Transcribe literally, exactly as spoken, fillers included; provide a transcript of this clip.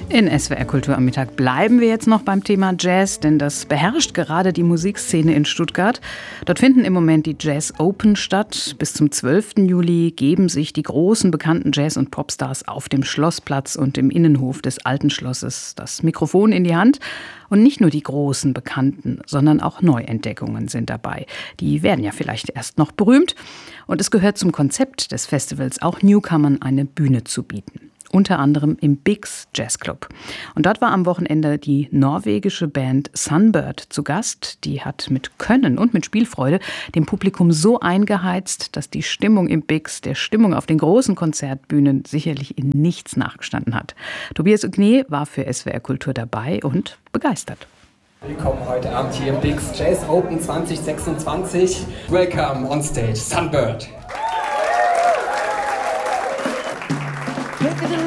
In S W R Kultur am Mittag bleiben wir jetzt noch beim Thema Jazz, denn das beherrscht gerade die Musikszene in Stuttgart. Dort finden im Moment die Jazz Open statt. Bis zum zwölften Juli geben sich die großen bekannten Jazz- und Popstars auf dem Schlossplatz und im Innenhof des Alten Schlosses das Mikrofon in die Hand. Und nicht nur die großen Bekannten, sondern auch Neuentdeckungen sind dabei. Die werden ja vielleicht erst noch berühmt. Und es gehört zum Konzept des Festivals, auch Newcomern eine Bühne zu bieten. Unter anderem im Bix Jazz Club. Und dort war am Wochenende die norwegische Band Sunbird zu Gast. Die hat mit Können und mit Spielfreude dem Publikum so eingeheizt, dass die Stimmung im Bix der Stimmung auf den großen Konzertbühnen sicherlich in nichts nachgestanden hat. Tobias Ugné war für S W R Kultur dabei und begeistert. Willkommen heute Abend hier im Bix Jazz Open zwanzig sechsundzwanzig. Welcome on stage, Sunbird. Look at the